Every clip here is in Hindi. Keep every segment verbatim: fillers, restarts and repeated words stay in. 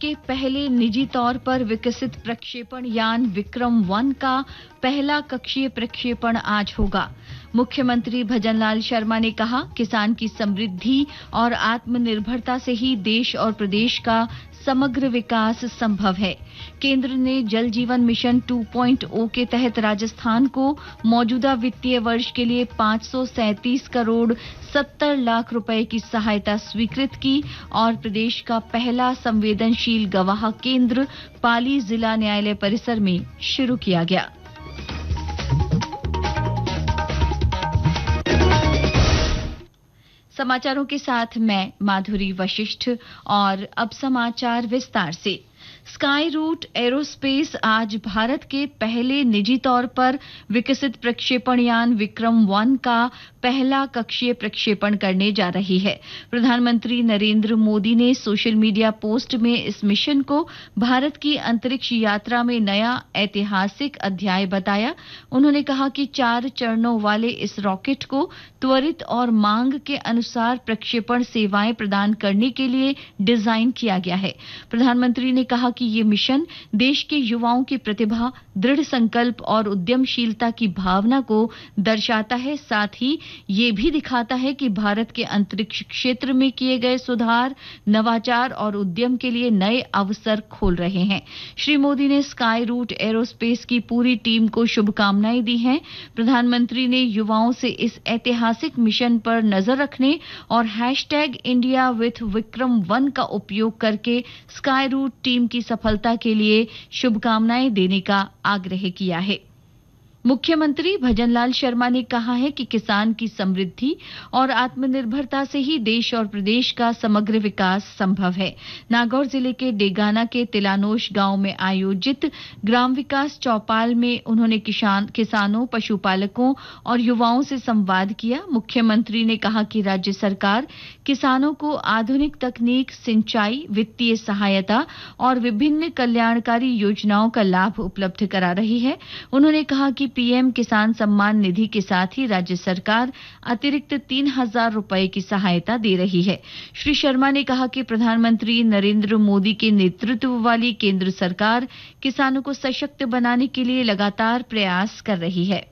के पहले निजी तौर पर विकसित प्रक्षेपण यान विक्रम वन का पहला कक्षीय प्रक्षेपण आज होगा। मुख्यमंत्री भजनलाल शर्मा ने कहा, किसान की समृद्धि और आत्मनिर्भरता से ही देश और प्रदेश का समग्र विकास संभव है। केंद्र ने जल जीवन मिशन टू पॉइंट ओ के तहत राजस्थान को मौजूदा वित्तीय वर्ष के लिए पाँच सौ सैंतीस करोड़ सत्तर लाख रुपए की सहायता स्वीकृत की और प्रदेश का पहला संवेदनशील गवाह केंद्र पाली जिला न्यायालय परिसर में शुरू किया गया। समाचारों के साथ मैं माधुरी वशिष्ठ और अब समाचार विस्तार से। स्काई रूट एरोस्पेस आज भारत के पहले निजी तौर पर विकसित प्रक्षेपण यान विक्रम वन का पहला कक्षीय प्रक्षेपण करने जा रही है। प्रधानमंत्री नरेंद्र मोदी ने सोशल मीडिया पोस्ट में इस मिशन को भारत की अंतरिक्ष यात्रा में नया ऐतिहासिक अध्याय बताया। उन्होंने कहा कि चार चरणों वाले इस रॉकेट को त्वरित और मांग के अनुसार प्रक्षेपण सेवाएं प्रदान करने के लिए डिजाइन किया गया है। प्रधानमंत्री ने कहा कि ये मिशन देश के युवाओं की प्रतिभा, दृढ़ संकल्प और उद्यमशीलता की भावना को दर्शाता है। साथ ही ये भी दिखाता है कि भारत के अंतरिक्ष क्षेत्र में किए गए सुधार, नवाचार और उद्यम के लिए नए अवसर खोल रहे हैं। श्री मोदी ने स्काई रूट एरोस्पेस की पूरी टीम को शुभकामनाएं दी हैं। प्रधानमंत्री ने युवाओं से इस ऐतिहासिक मिशन पर नजर रखने और hashtag India with Vikram one का उपयोग करके स्काई रूट टीम की सफलता के लिए शुभकामनाएं देने का आग्रह किया है। मुख्यमंत्री भजनलाल शर्मा ने कहा है कि किसान की समृद्धि और आत्मनिर्भरता से ही देश और प्रदेश का समग्र विकास संभव है। नागौर जिले के डेगाना के तिलानोश गांव में आयोजित ग्राम विकास चौपाल में उन्होंने किसान किसानों, पशुपालकों और युवाओं से संवाद किया। मुख्यमंत्री ने कहा कि राज्य सरकार किसानों को आधुनिक तकनीक, सिंचाई, वित्तीय सहायता और विभिन्न कल्याणकारी योजनाओं का लाभ उपलब्ध करा रही है। उन्होंने कहा कि पीएम किसान सम्मान निधि के साथ ही राज्य सरकार अतिरिक्त तीन हजार रुपए की सहायता दे रही है। श्री शर्मा ने कहा कि प्रधानमंत्री नरेंद्र मोदी के नेतृत्व वाली केंद्र सरकार किसानों को सशक्त बनाने के लिए लगातार प्रयास कर रही है।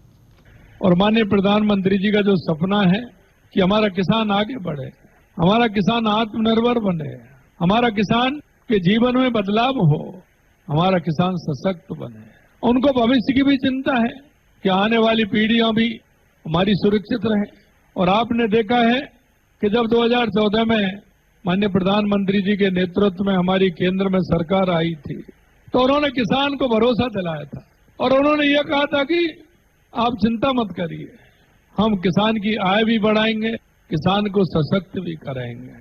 और माननीय प्रधानमंत्री जी का जो सपना है कि हमारा किसान आगे बढ़े, हमारा किसान आत्मनिर्भर बने, हमारा किसान के जीवन में बदलाव हो, हमारा किसान सशक्त बने, उनको भविष्य की भी चिंता है कि आने वाली पीढ़ियां भी हमारी सुरक्षित रहे। और आपने देखा है कि जब दो हज़ार चौदह में माननीय प्रधानमंत्री जी के नेतृत्व में हमारी केंद्र में सरकार आई थी तो उन्होंने किसान को भरोसा दिलाया था और उन्होंने ये कहा था कि आप चिंता मत करिए, हम किसान की आय भी बढ़ाएंगे, किसान को सशक्त भी कराएंगे।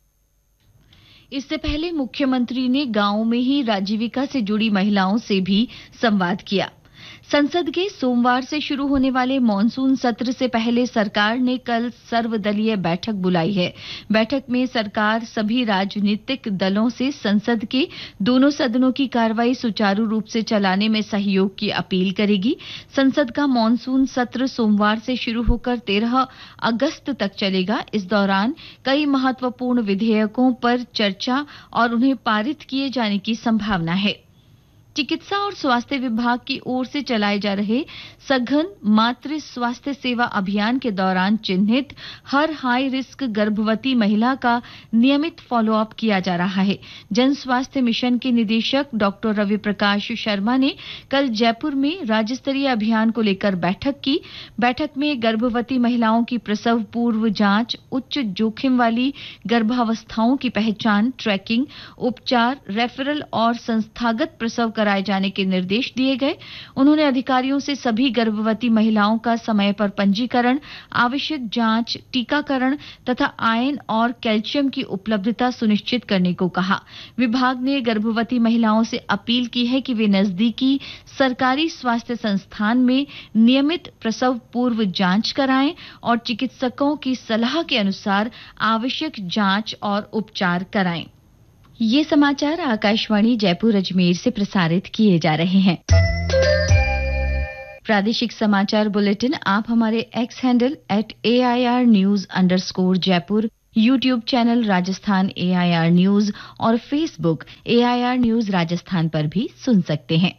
इससे पहले मुख्यमंत्री ने गांव में ही राजीविका से जुड़ी महिलाओं से भी संवाद किया। संसद के सोमवार से शुरू होने वाले मॉनसून सत्र से पहले सरकार ने कल सर्वदलीय बैठक बुलाई है। बैठक में सरकार सभी राजनीतिक दलों से संसद के दोनों सदनों की कार्रवाई सुचारू रूप से चलाने में सहयोग की अपील करेगी। संसद का मॉनसून सत्र सोमवार से शुरू होकर तेरह अगस्त तक चलेगा। इस दौरान कई महत्वपूर्ण विधेयकों पर चर्चा और उन्हें पारित किए जाने की संभावना है। चिकित्सा और स्वास्थ्य विभाग की ओर से चलाए जा रहे सघन मातृ स्वास्थ्य सेवा अभियान के दौरान चिन्हित हर हाई रिस्क गर्भवती महिला का नियमित फॉलोअप किया जा रहा है। जन स्वास्थ्य मिशन के निदेशक डॉक्टर रवि प्रकाश शर्मा ने कल जयपुर में राज्य स्तरीय अभियान को लेकर बैठक की। बैठक में गर्भवती महिलाओं की प्रसव पूर्व जांच, उच्च जोखिम वाली गर्भावस्थाओं की पहचान, ट्रैकिंग, उपचार, रेफरल और संस्थागत प्रसव कराए जाने के निर्देश दिए गए। उन्होंने अधिकारियों से सभी गर्भवती महिलाओं का समय पर पंजीकरण, आवश्यक जांच, टीकाकरण तथा आयरन और कैल्शियम की उपलब्धता सुनिश्चित करने को कहा। विभाग ने गर्भवती महिलाओं से अपील की है कि वे नजदीकी सरकारी स्वास्थ्य संस्थान में नियमित प्रसव पूर्व जांच कराएं और चिकित्सकों की सलाह के अनुसार आवश्यक जांच और उपचार कराएं। ये समाचार आकाशवाणी जयपुर अजमेर से प्रसारित किए जा रहे हैं। प्रादेशिक समाचार बुलेटिन आप हमारे x handle at A I R news underscore Jaipur YouTube channel Rajasthan AIR news और फेसबुक एआईआर न्यूज राजस्थान पर भी सुन सकते हैं।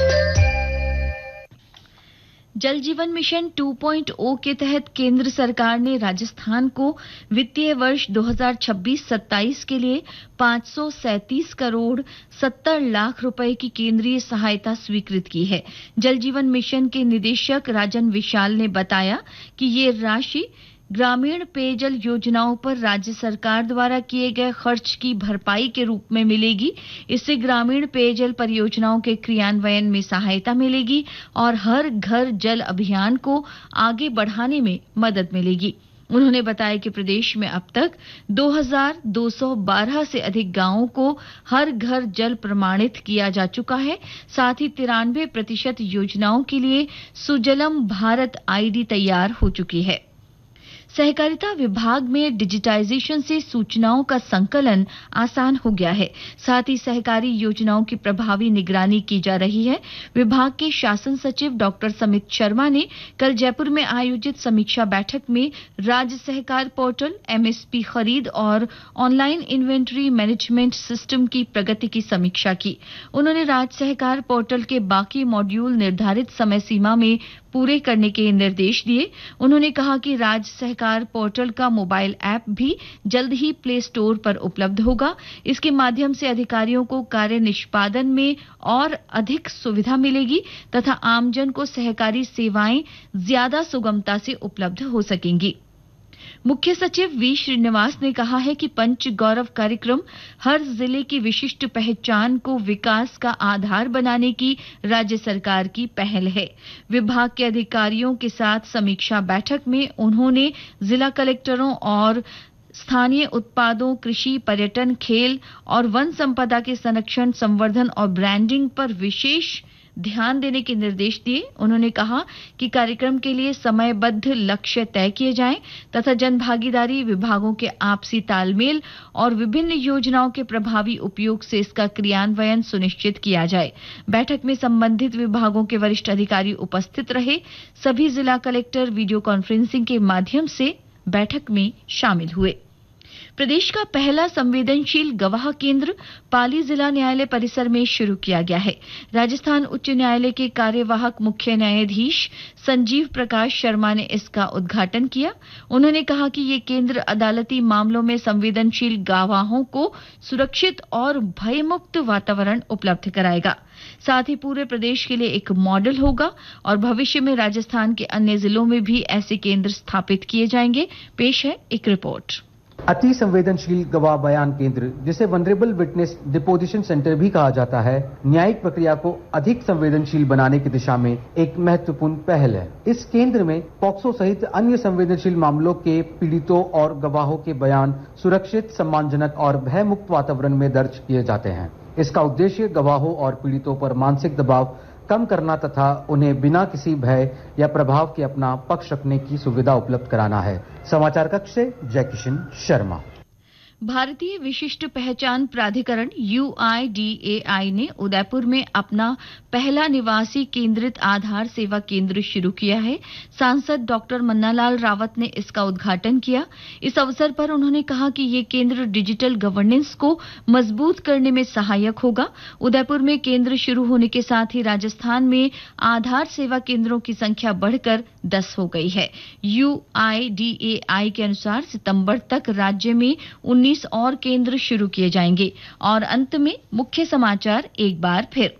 जल जीवन मिशन टू पॉइंट ओ के तहत केंद्र सरकार ने राजस्थान को वित्तीय वर्ष दो हज़ार छब्बीस सत्ताईस के लिए पाँच सौ सैंतीस करोड़ सत्तर लाख रुपए की केंद्रीय सहायता स्वीकृत की है। जल जीवन मिशन के निदेशक राजन विशाल ने बताया कि ये राशि ग्रामीण पेयजल योजनाओं पर राज्य सरकार द्वारा किए गए खर्च की भरपाई के रूप में मिलेगी। इससे ग्रामीण पेयजल परियोजनाओं के क्रियान्वयन में सहायता मिलेगी और हर घर जल अभियान को आगे बढ़ाने में मदद मिलेगी। उन्होंने बताया कि प्रदेश में अब तक दो हज़ार दो सौ बारह से अधिक गांवों को हर घर जल प्रमाणित किया जा चुका है। साथ ही तिरानवे प्रतिशत योजनाओं के लिए सुजलम भारत आईडी तैयार हो चुकी है। सहकारिता विभाग में डिजिटाइजेशन से सूचनाओं का संकलन आसान हो गया है। साथ ही सहकारी योजनाओं की प्रभावी निगरानी की जा रही है। विभाग के शासन सचिव डॉक्टर समित शर्मा ने कल जयपुर में आयोजित समीक्षा बैठक में राज्य सहकार पोर्टल, एमएसपी खरीद और ऑनलाइन इन्वेंट्री मैनेजमेंट सिस्टम की प्रगति की समीक्षा की। उन्होंने राज्य सहकार पोर्टल के बाकी मॉड्यूल निर्धारित समय सीमा में पूरे करने के निर्देश दिए। उन्होंने कहा कि राज्य सहकार पोर्टल का मोबाइल ऐप भी जल्द ही प्ले स्टोर पर उपलब्ध होगा। इसके माध्यम से अधिकारियों को कार्य निष्पादन में और अधिक सुविधा मिलेगी तथा आमजन को सहकारी सेवाएं ज्यादा सुगमता से उपलब्ध हो सकेंगी। मुख्य सचिव वी श्रीनिवास ने कहा है कि पंच गौरव कार्यक्रम हर जिले की विशिष्ट पहचान को विकास का आधार बनाने की राज्य सरकार की पहल है। विभाग के अधिकारियों के साथ समीक्षा बैठक में उन्होंने जिला कलेक्टरों और स्थानीय उत्पादों, कृषि, पर्यटन, खेल और वन संपदा के संरक्षण, संवर्धन और ब्रांडिंग पर विशेष ध्यान देने के निर्देश दिए। उन्होंने कहा कि कार्यक्रम के लिए समयबद्ध लक्ष्य तय किए जाएं तथा जनभागीदारी, विभागों के आपसी तालमेल और विभिन्न योजनाओं के प्रभावी उपयोग से इसका क्रियान्वयन सुनिश्चित किया जाए। बैठक में संबंधित विभागों के वरिष्ठ अधिकारी उपस्थित रहे। सभी जिला कलेक्टर वीडियो कॉन्फ्रेंसिंग के माध्यम से बैठक में शामिल हुए। प्रदेश का पहला संवेदनशील गवाह केंद्र पाली जिला न्यायालय परिसर में शुरू किया गया है। राजस्थान उच्च न्यायालय के कार्यवाहक मुख्य न्यायाधीश संजीव प्रकाश शर्मा ने इसका उद्घाटन किया। उन्होंने कहा कि ये केंद्र अदालती मामलों में संवेदनशील गवाहों को सुरक्षित और भयमुक्त वातावरण उपलब्ध कराएगा। साथ ही पूरे प्रदेश के लिए एक मॉडल होगा और भविष्य में राजस्थान के अन्य जिलों में भी ऐसे केंद्र स्थापित किए जाएंगे। पेश है एक रिपोर्ट। अति संवेदनशील गवाह बयान केंद्र, जिसे वनरेबल विटनेस डिपोजिशन सेंटर भी कहा जाता है, न्यायिक प्रक्रिया को अधिक संवेदनशील बनाने की दिशा में एक महत्वपूर्ण पहल है। इस केंद्र में पॉक्सो सहित अन्य संवेदनशील मामलों के पीड़ितों और गवाहों के बयान सुरक्षित, सम्मानजनक और भयमुक्त वातावरण में दर्ज किए जाते हैं। इसका उद्देश्य गवाहों और पीड़ितों पर मानसिक दबाव कम करना तथा उन्हें बिना किसी भय या प्रभाव के अपना पक्ष रखने की सुविधा उपलब्ध कराना है। समाचार कक्ष से जय किशन शर्मा। भारतीय विशिष्ट पहचान प्राधिकरण यू आई डी ए आई ने उदयपुर में अपना पहला निवासी केंद्रित आधार सेवा केंद्र शुरू किया है। सांसद डॉक्टर मन्नालाल रावत ने इसका उद्घाटन किया। इस अवसर पर उन्होंने कहा कि ये केंद्र डिजिटल गवर्नेंस को मजबूत करने में सहायक होगा। उदयपुर में केंद्र शुरू होने के साथ ही राजस्थान में आधार सेवा केंद्रों की संख्या बढ़कर दस हो गई है। यू आई डी ए आई के अनुसार सितंबर तक राज्य में उन्नीस और केंद्र शुरू किए जाएंगे। और अंत में मुख्य समाचार एक बार फिर।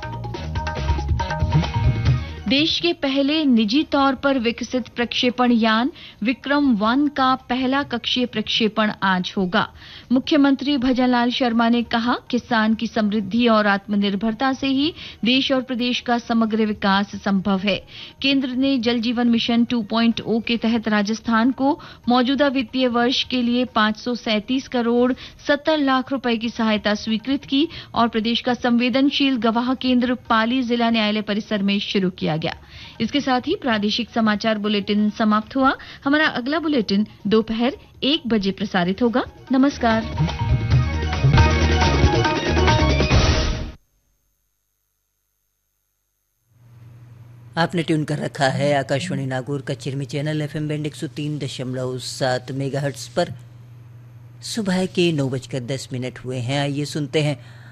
देश के पहले निजी तौर पर विकसित प्रक्षेपण यान विक्रम वन का पहला कक्षीय प्रक्षेपण आज होगा। मुख्यमंत्री भजनलाल शर्मा ने कहा, किसान की समृद्धि और आत्मनिर्भरता से ही देश और प्रदेश का समग्र विकास संभव है। केंद्र ने जल जीवन मिशन टू पॉइंट ओ के तहत राजस्थान को मौजूदा वित्तीय वर्ष के लिए पाँच सौ सैंतीस करोड़ सत्तर लाख रुपए की सहायता स्वीकृत की और प्रदेश का संवेदनशील गवाह केंद्र पाली जिला न्यायालय परिसर में शुरू किया गया। इसके साथ ही प्रादेशिक समाचार बुलेटिन समाप्त हुआ। हमारा अगला बुलेटिन दोपहर एक बजे प्रसारित होगा। नमस्कार। आपने ट्यून कर रखा है आकाशवाणी नागौर का चिरमी चैनल एफएम बैंड एक सौ तीन दशमलव सात मेगाहर्ट्ज पर। सुबह के नौ बजकर दस मिनट हुए हैं। आइए सुनते हैं